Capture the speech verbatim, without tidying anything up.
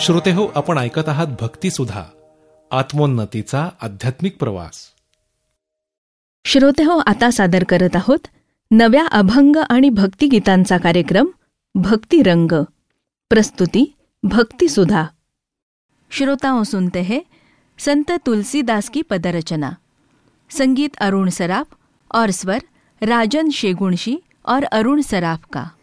श्रोते हो, आपण ऐकत आहात भक्तिसुधा, आत्मोन्नतीचा आध्यात्मिक प्रवास. श्रोते हो, आता सादर करत आहोत नव्या अभंग आणि भक्तिगीतांचा कार्यक्रम भक्तिरंग. प्रस्तुती भक्तिसुधा. श्रोताओं, सुनते हैं संत तुलसीदास की पदरचना. संगीत अरुण सराफ और स्वर राजन शेगुणशी और अरुण सराफ का.